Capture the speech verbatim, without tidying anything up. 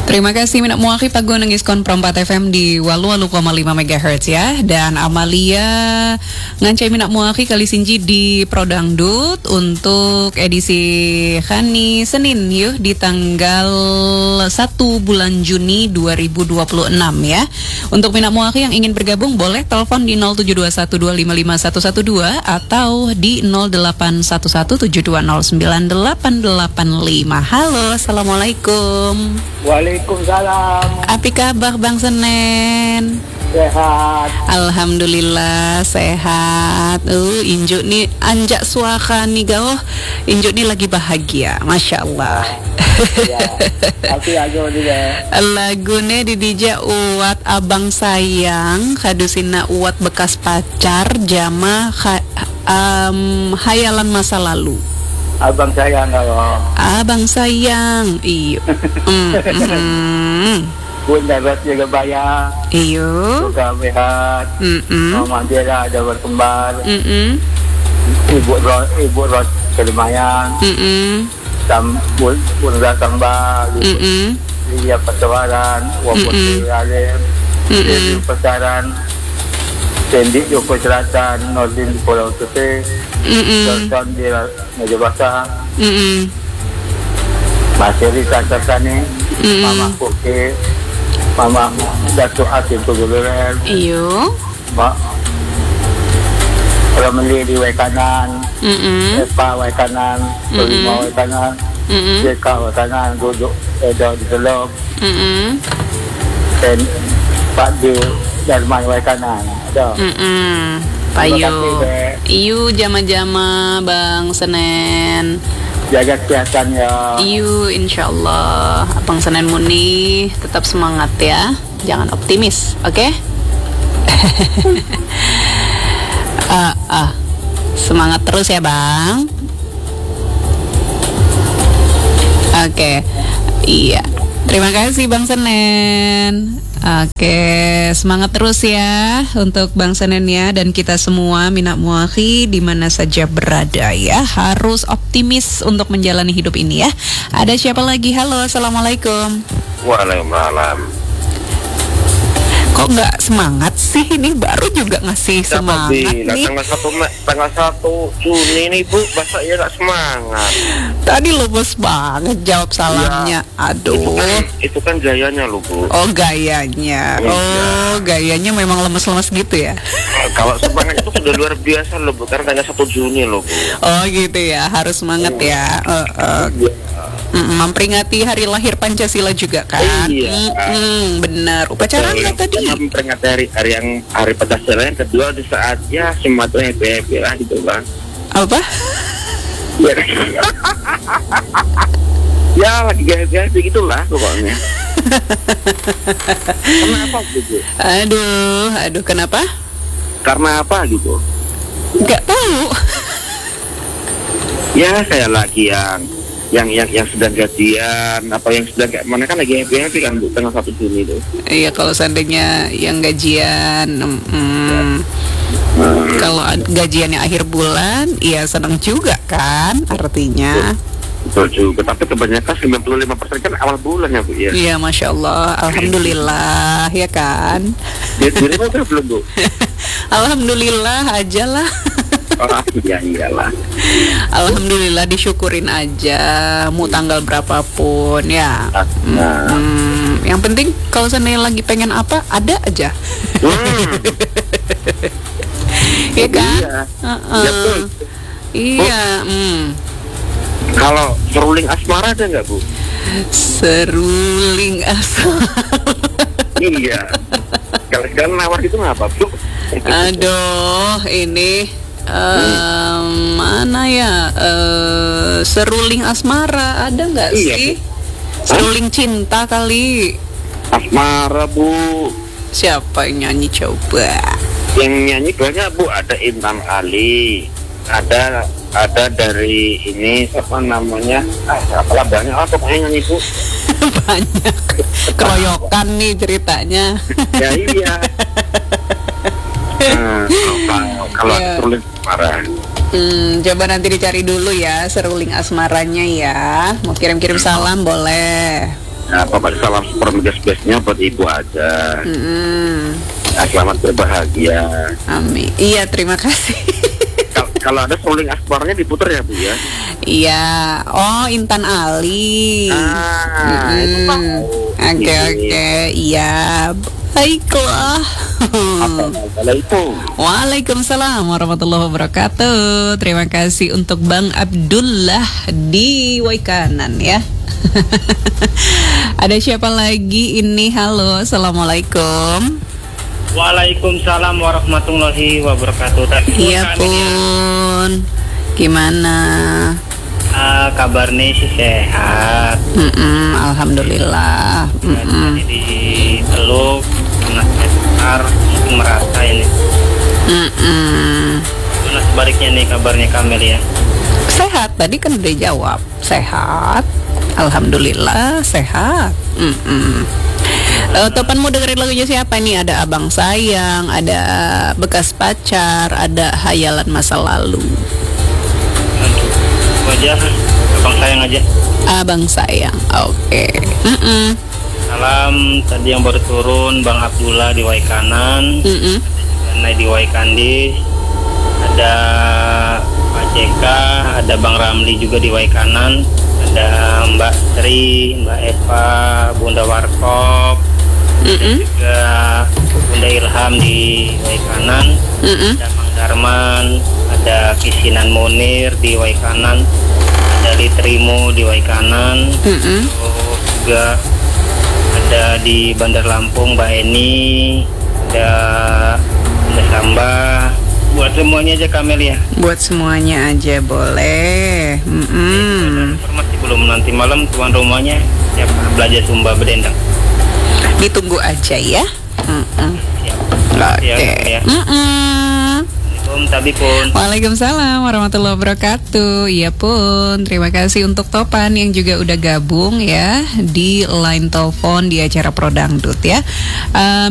Terima kasih Minak Muaki Pago Nangis Kon Perempat F M di Walu-Walu koma lima megahertz ya. Dan Amalia ngancai Minak Muaki kali sinji di Prodangdut untuk edisi Khani Senin yuk di tanggal satu bulan Juni dua ribu dua puluh enam ya. Untuk Minak Muaki yang ingin bergabung boleh telepon di nol tujuh dua satu dua lima lima satu satu dua atau di nol delapan satu satu tujuh dua nol sembilan delapan delapan lima. Halo, Assalamualaikum. Waalaikumsalam. Apa kabar Bang Senen? Sehat. Alhamdulillah sehat. Uh, Injuk nih anjak suara nih gaoh. Injuk nih lagi bahagia, masya Allah. Ya, tapi lagu juga. Lagunya di D J Uwat Abang Sayang, kadusina Uwat bekas pacar, jama ha, um, hayalan masa lalu. Abang sayang kalau. Abang sayang, iyo. mm, mm. Bunda berat juga bayar. Iyo. Juga sehat. Mm-mm. Mama dia ada berkembar. Mm-mm. Ibu ros, ibu ros kedamaian. Mm-mm. Tam bun bunda tambah. Mm-mm. Dia pertemuan, walaupun alim. Dia pasaran. Sendi Joko Selatan, Nordin di Pulau Tute. Selatan di Meja Basah. Masih di Tasatani. Mama Kuki. Mama Datuk Hakim Tuguliren. Iyo. Mak Ramli di Wai Kanan. Epa Wai Kanan. Terima Wai Kanan. Jeka Wai Kanan. Duduk Edo di Teluk. Dan Pak Di Darman Wai Kanan. Mm-mm. Payu. Iyu jama-jama Bang Senen. Jaga kesehatan ya. Iyu insyaallah. Abang Senen Muni tetap semangat ya. Jangan optimis, oke? Okay? ah, ah. Semangat terus ya Bang. Oke. Okay. Iya. Terima kasih Bang Senen. Oke, semangat terus ya untuk Bang Senen ya, dan kita semua Minak Muaki di mana saja berada ya, harus optimis untuk menjalani hidup ini ya. Ada siapa lagi? Halo, Assalamualaikum. Waalaikumsalam. Kok nggak semangat sih? Ini baru juga ngasih semangat nih. Tanggal satu tanggal satu Juni nih Bu, masa ya nggak semangat? Tadi lemes banget jawab salamnya. Ya, aduh. Itu kan, itu kan gayanya lo Bu. Oh gayanya. Ya. Oh gayanya memang lemes-lemes gitu ya. Kalau semangat itu sudah luar biasa loh Bu, karena tanggal satu Juni loh Bu. Oh gitu ya, harus semangat oh. ya. Uh, uh. Ya. Memperingati hari lahir Pancasila juga kan? Iya. Mm-mm, benar. Upacara nggak tadi? Memperingati hari, hari yang hari Pancasila yang kedua di saat ya semua tuh happy happy lah gitu Bang. Apa? Ya, ya lagi happy happy gitulah pokoknya. Kenapa gitu? Aduh, aduh kenapa? Karena apa gitu? Nggak tahu. Ya saya lagi yang yang yang yang sedang gajian apa yang sedang kayak mana kan lagi happy happy kan Bu tanggal satu Juni itu. Iya kalau seandainya yang gajian, mm, hmm. kalau gajiannya akhir bulan, iya senang juga kan artinya. Betul juga, tapi kebanyakan sembilan puluh lima persen kan awal bulan ya Bu ya. Iya masya Allah, alhamdulillah ya kan. Dia sendiri mau belum Bu? Alhamdulillah aja lah. Oh iya iyalah. Alhamdulillah disyukurin aja, mau tanggal berapapun ya. Nah. Hmm, yang penting kalau saya lagi pengen apa ada aja. Hmm. Iya kan? Iya. Uh-uh. Ya, Bu. Iya. Hmm. Kalau seruling asmara ada nggak Bu? Seruling asmara. Iya. Kalau sekarang nawar itu ngapa Bu? Aduh, ini. Um, mana ya uh, seruling asmara ada nggak iya, sih? Bu. Seruling cinta kali. Asmara Bu. Siapa yang nyanyi coba? Yang nyanyi banyak Bu, ada Intan Ali, ada ada dari ini siapa namanya? Ah, siapa banyak ah pokoknya nyanyi Bu. Banyak. Keroyokan nih ceritanya. Ya iya. Nah, kalau yeah. seruling asmara. Hmm, coba nanti dicari dulu ya seruling asmaranya ya. Mau kirim-kirim salam boleh. Nah, pokoknya salam super mega space-nya buat ibu aja. Mm-mm. Nah, selamat berbahagia. Amin. Iya, terima kasih. Kal- Kalau ada Suling Asparnya diputar ya Bu ya. Iya. Oh, Intan Ali. Ah, itu Mm-mm. tahu. Oke, oke. Iya. Baiklah. Assalamualaikum. Waalaikumsalam warahmatullahi wabarakatuh. Terima kasih untuk Bang Abdullah di Waikanan ya. Ada siapa lagi ini? Halo, assalamualaikum. Waalaikumsalam warahmatullahi wabarakatuh. Iya pun. Gimana? Uh, kabarnya sih sehat. Mm-mm, alhamdulillah. Mm-mm. Jadi peluk, kena sekitar, mungkin merasa ini. Mm-mm. Nah, sebaliknya nih kabarnya Kamel ya. Sehat, tadi kan udah jawab. Sehat. Alhamdulillah sehat. Mm-mm. Uh, Topan mau dengerin lagunya siapa nih? Ada Abang Sayang, ada Bekas Pacar, ada Hayalan Masa Lalu. Aduh, wajah Abang Sayang aja. Abang Sayang, oke. Mm-mm. Salam tadi yang baru turun Bang Abdullah di Waikanan, Mm-mm. ada di Waikandis, ada Pak J K, ada Bang Ramli juga di Waikanan, ada Mbak Sri, Mbak Eva, Bunda Warkop, Mm-mm. juga Bunda Ilham di Waikanan, Mm-mm. ada Mang Darman, ada Kisinan Munir di Waikanan, ada Litrimo di Waikanan, Mm-mm. terus juga ada di Bandar Lampung Mbak Eni, ada Bunda Samba. Buat semuanya aja Kamel ya. Buat semuanya aja boleh. Mm-mm. Informasi belum, nanti malam tuan rumahnya siap belajar Sumba Bedendang. Ditunggu aja ya. Mm-mm. Siap. Oke. Siap, ya. Mm-mm. Assalamualaikum, Tabi pun. Waalaikumsalam warahmatullahi wabarakatuh. Iya pun, terima kasih untuk Topan yang juga udah gabung ya di line telepon di acara Pro Dangdut ya. Um,